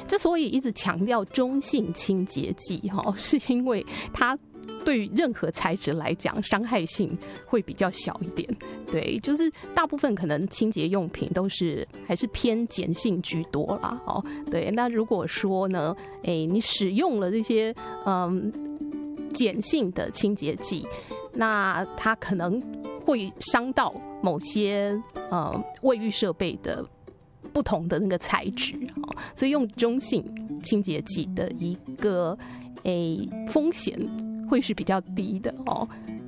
之所以一直强调中性清洁剂是因为它对于任何材质来讲伤害性会比较小一点。对，就是大部分可能清洁用品都是还是偏碱性居多啦。对，那如果说呢你使用了这些碱性的清洁剂，那它可能会伤到某些卫浴设备的不同的那个材质，所以用中性清洁剂的一个风险会是比较低的。